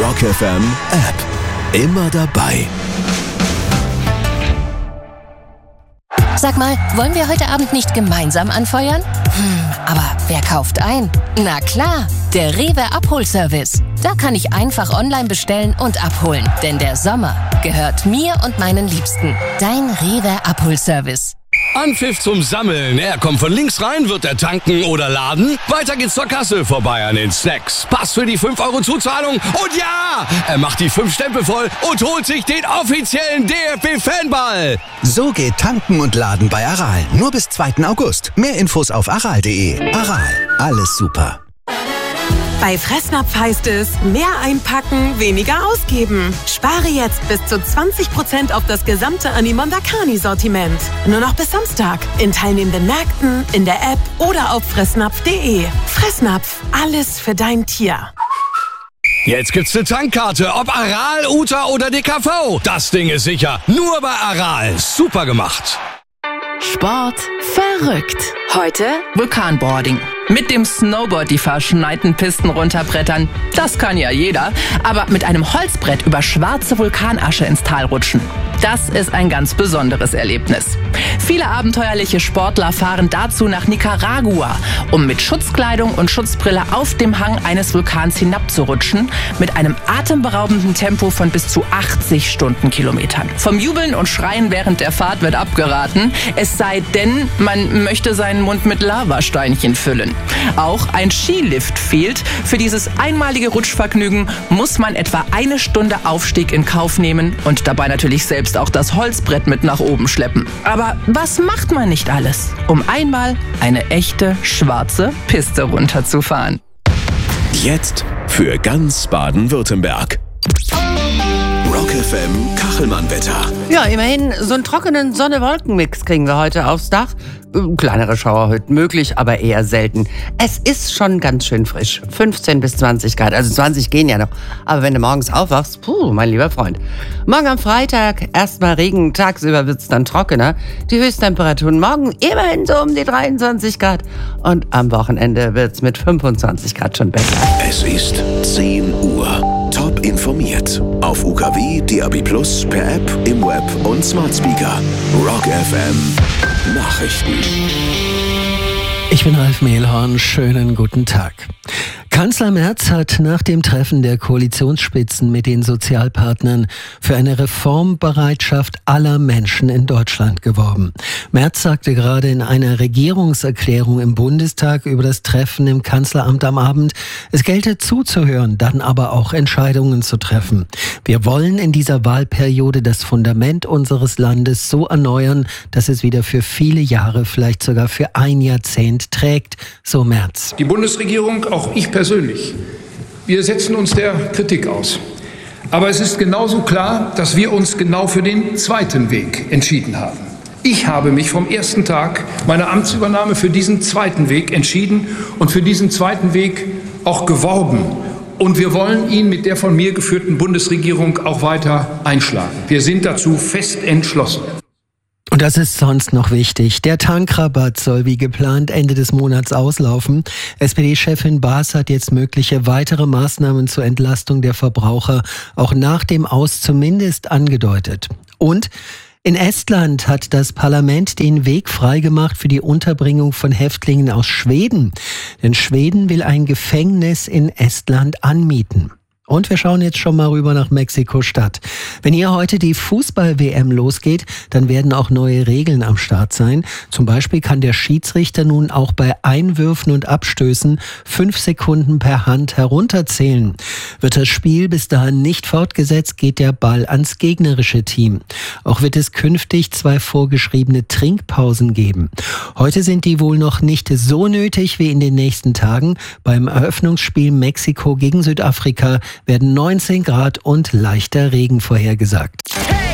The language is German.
Rock FM App. Immer dabei. Sag mal, wollen wir heute Abend nicht gemeinsam anfeuern? Aber wer kauft ein? Na klar, der Rewe Abholservice. Da kann ich einfach online bestellen und abholen. Denn der Sommer gehört mir und meinen Liebsten. Dein Rewe Abholservice. Anpfiff zum Sammeln. Er kommt von links rein, wird er tanken oder laden. Weiter geht's zur Kasse, vorbei an den Snacks. Pass für die 5 € Zuzahlung. Und ja, er macht die 5 Stempel voll und holt sich den offiziellen DFB-Fanball. So geht Tanken und Laden bei Aral. Nur bis 2. August. Mehr Infos auf aral.de. Aral, alles super. Bei Fressnapf heißt es, mehr einpacken, weniger ausgeben. Spare jetzt bis zu 20% auf das gesamte Animonda Carni-Sortiment. Nur noch bis Samstag. In teilnehmenden Märkten, in der App oder auf fressnapf.de. Fressnapf, alles für dein Tier. Jetzt gibt's eine Tankkarte, ob Aral, Uta oder DKV. Das Ding ist sicher. Nur bei Aral. Super gemacht. Sport verrückt. Heute Vulkanboarding. Mit dem Snowboard die verschneiten Pisten runterbrettern, das kann ja jeder. Aber mit einem Holzbrett über schwarze Vulkanasche ins Tal rutschen, das ist ein ganz besonderes Erlebnis. Viele abenteuerliche Sportler fahren dazu nach Nicaragua, um mit Schutzkleidung und Schutzbrille auf dem Hang eines Vulkans hinabzurutschen, mit einem atemberaubenden Tempo von bis zu 80 Stundenkilometern. Vom Jubeln und Schreien während der Fahrt wird abgeraten, es sei denn, man möchte seinen Mund mit Lavasteinchen füllen. Auch ein Skilift fehlt. Für dieses einmalige Rutschvergnügen muss man etwa 1 Stunde Aufstieg in Kauf nehmen und dabei natürlich selbst auch das Holzbrett mit nach oben schleppen. Aber was macht man nicht alles, um einmal eine echte schwarze Piste runterzufahren? Jetzt für ganz Baden-Württemberg. Rock FM Kachelmann-Wetter. Ja, immerhin so einen trockenen Sonne-Wolken-Mix kriegen wir heute aufs Dach. Kleinere Schauerhütten möglich, aber eher selten. Es ist schon ganz schön frisch. 15 bis 20 Grad, also 20 gehen ja noch. Aber wenn du morgens aufwachst, mein lieber Freund. Morgen am Freitag erstmal Regen, tagsüber wird's dann trockener. Die Höchsttemperaturen morgen immerhin so um die 23 Grad. Und am Wochenende wird's mit 25 Grad schon besser. Es ist 10 Uhr. Top informiert. Auf UKW, DAB+, per App, im Web und Smart Speaker. Rock FM Nachrichten. Ich bin Ralf Mehlhorn, schönen guten Tag. Kanzler Merz hat nach dem Treffen der Koalitionsspitzen mit den Sozialpartnern für eine Reformbereitschaft aller Menschen in Deutschland geworben. Merz sagte gerade in einer Regierungserklärung im Bundestag über das Treffen im Kanzleramt am Abend, es gelte zuzuhören, dann aber auch Entscheidungen zu treffen. Wir wollen in dieser Wahlperiode das Fundament unseres Landes so erneuern, dass es wieder für viele Jahre, vielleicht sogar für ein Jahrzehnt trägt, so Merz. Die Bundesregierung, auch ich persönlich, wir setzen uns der Kritik aus. Aber es ist genauso klar, dass wir uns genau für den zweiten Weg entschieden haben. Ich habe mich vom ersten Tag meiner Amtsübernahme für diesen zweiten Weg entschieden und für diesen zweiten Weg auch geworben. Und wir wollen ihn mit der von mir geführten Bundesregierung auch weiter einschlagen. Wir sind dazu fest entschlossen. Und das ist sonst noch wichtig. Der Tankrabatt soll wie geplant Ende des Monats auslaufen. SPD-Chefin Baas hat jetzt mögliche weitere Maßnahmen zur Entlastung der Verbraucher auch nach dem Aus zumindest angedeutet. Und in Estland hat das Parlament den Weg freigemacht für die Unterbringung von Häftlingen aus Schweden. Denn Schweden will ein Gefängnis in Estland anmieten. Und wir schauen jetzt schon mal rüber nach Mexiko-Stadt. Wenn hier heute die Fußball-WM losgeht, dann werden auch neue Regeln am Start sein. Zum Beispiel kann der Schiedsrichter nun auch bei Einwürfen und Abstößen 5 Sekunden per Hand herunterzählen. Wird das Spiel bis dahin nicht fortgesetzt, geht der Ball ans gegnerische Team. Auch wird es künftig 2 vorgeschriebene Trinkpausen geben. Heute sind die wohl noch nicht so nötig wie in den nächsten Tagen. Beim Eröffnungsspiel Mexiko gegen Südafrika werden 19 Grad und leichter Regen vorhergesagt.